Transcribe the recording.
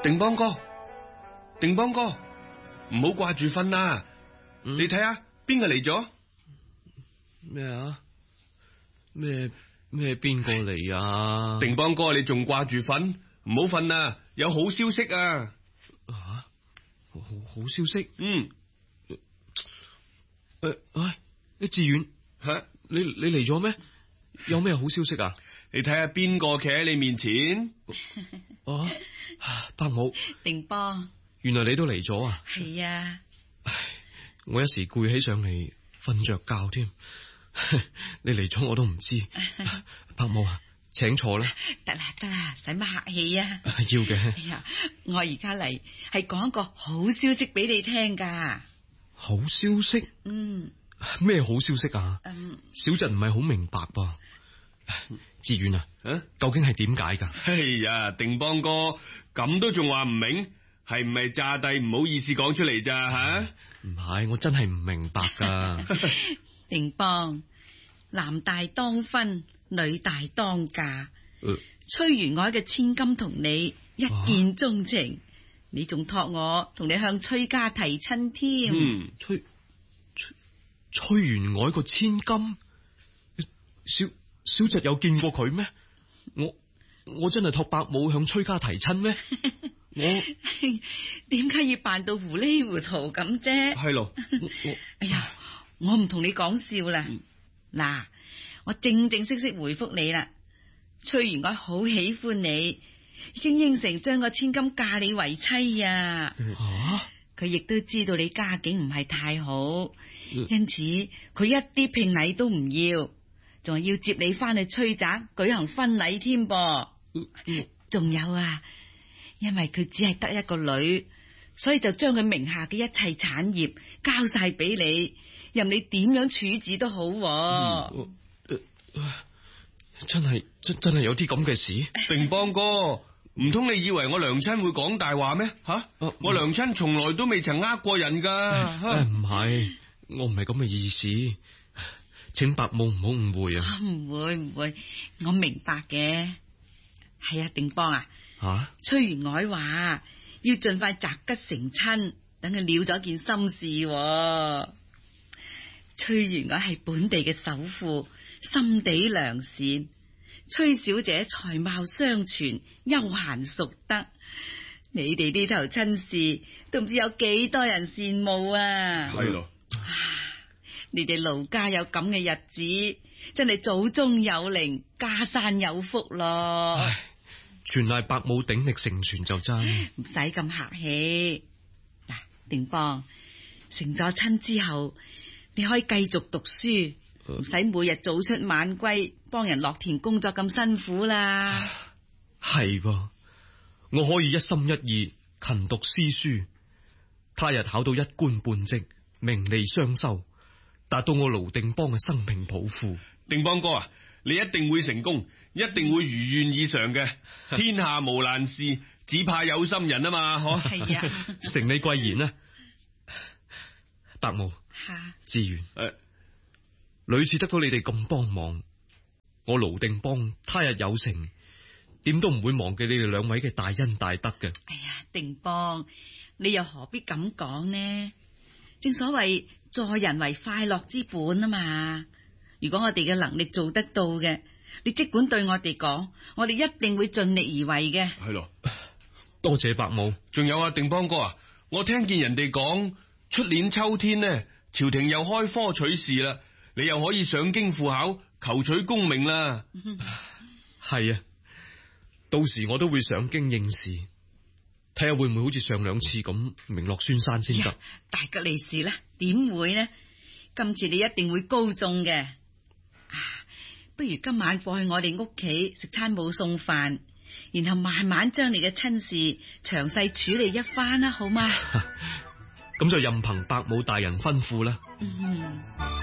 定邦哥，唔好掛住瞓啦。你睇下邊個嚟咗？ 咩啊？咩邊個嚟啊？ 定邦哥，你仲掛住瞓？唔好瞓啦，有好消息啊！ 啊，好消息？志遠吓， 你嚟咗咩？有咩好消息啊？ 你睇下邊個企喺你面前？ 伯母， 定邦， 原來你都嚟咗啊！ 係啊， 我一時攰起上嚟，瞓着覺添。你嚟咗我都唔知。伯母啊，請坐啦。 得啦，使乜客氣啊？ 要嘅。 哎呀，我而家嚟係講一個好消息俾你聽噶。 好消息？咩好消息啊？小侄唔係好明白噃。志遠啊，究竟係點解噶？ 哎呀，定邦哥咁都仲話唔明，係唔係詐帝唔好意思講出嚟咋吓？ 唔係，我真係唔明白噶。 定邦，男大當婚，女大當嫁。崔員外嘅千金同你一見鍾情，你仲託我同你向崔家提親添。 崔員外個千金，小侄有見過佢咩？我真係託伯母向崔家提親咩？ 點解要扮到糊裏糊塗咁啫？ 係咯， 哎呀，我唔同你講笑啦。嗱，我正式回覆你啦。崔員外好喜歡你，已經應承將個千金嫁你為妻啊！佢亦都知道你家境唔係太好，因此佢一啲聘禮都唔要，仲係要接你翻去崔宅舉行婚禮添噃。仲有啊，因為佢只係得一個女，所以就將佢名下嘅一切產業交晒俾你，任你點樣處置都好。 真係有啲咁嘅事？ 定邦哥，唔通你以為我娘親會講大話咩？吓，我娘親從來都未曾呃過人噶。 唔係，我唔係咁嘅意思，請伯母唔好誤會啊。 唔會，我明白嘅。係啊，定邦啊，崔員外話要盡快擇吉成親，等佢了咗件心事。崔員外係本地嘅首富，心地良善。崔小姐才貌雙全，悠閒淑德。你哋呢頭親事都唔知有幾多人羨慕啊！ 係咯， 你哋盧家有咁嘅日子，真係祖宗有靈，家山有福咯。 全賴伯母鼎力成全就真。 唔使咁客氣。嗱，定邦，成咗親之後，你可以繼續讀書，唔使每日早出晚歸，幫人落田工作咁辛苦啦。 係噃，我可以一心一意勤讀詩書，他日考到一官半職，名利雙收，達到我盧定邦嘅生平抱負。 定邦哥啊，你一定會成功，一定會如願以償嘅。天下無難事，只怕有心人啊嘛！嗬， 係啊， 承你貴言啦，伯母。志遠，屢次得到你哋咁幫忙，我盧定邦他日有成，點都唔會忘記你哋兩位嘅大恩大德嘅。 哎呀，定邦，你又何必咁講呢？正所謂助人為快樂之本啊嘛。如果我哋嘅能力做得到嘅，你即管對我哋講，我哋一定會盡力而為嘅。 係咯， 多謝伯母。 仲有啊，定邦哥啊，我聽見人哋講出年秋天呢，朝廷又開科取士啦，你又可以上京赴考，求取功名啦。 係啊，到時我都會上京應試，睇下會唔會好似上兩次咁名落孫山先得。 大吉利是啦，點會呢？今次你一定會高中嘅。不如今晚過去我哋屋企食餐冇餸飯，然後慢慢將你嘅親事詳細處理一番啦，好嗎？ 咁就任憑伯母大人吩咐啦。